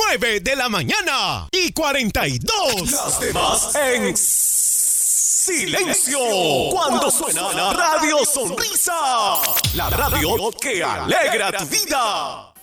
9 de la mañana y 42. Las demás en silencio. Cuando suena Radio Sonrisa, la radio que alegra tu vida.